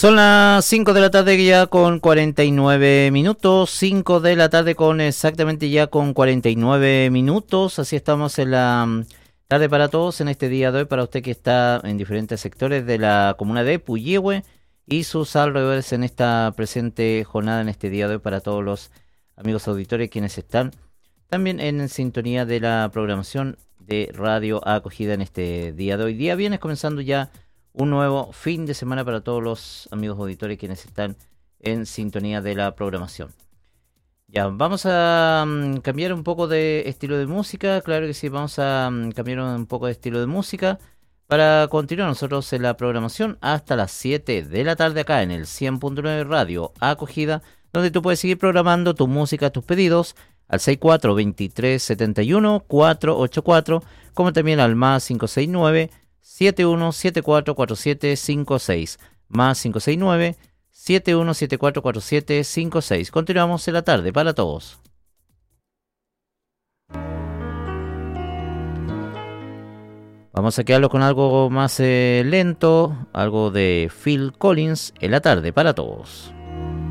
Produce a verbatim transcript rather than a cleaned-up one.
Son las cinco de la tarde ya con cuarenta y nueve minutos, cinco de la tarde con exactamente ya con cuarenta y nueve minutos, así estamos en la mm, tarde para todos en este día de hoy, para usted que está en diferentes sectores de la comuna de Puyehue y sus alrededores en esta presente jornada, en este día de hoy, para todos los amigos auditores quienes están también en sintonía de la programación de Radio Acogida en este día de hoy. Día viernes, comenzando ya un nuevo fin de semana para todos los amigos auditores quienes están en sintonía de la programación. Ya, vamos a um, cambiar un poco de estilo de música, claro que sí, vamos a um, cambiar un poco de estilo de música para continuar nosotros en la programación hasta las siete de la tarde acá en el cien punto nueve Radio Acogida, donde tú puedes seguir programando tu música, tus pedidos al seis cuatro veintitrés setenta y uno cuatrocientos ochenta y cuatro, como también al más cinco seis nueve siete uno siete cuatro cuatro siete cinco seis, más cinco seis nueve siete uno siete cuatro cuatro siete cinco seis. Continuamos en la tarde para todos. Vamos a quedarlo con algo más eh, lento, algo de Phil Collins en la tarde para todos.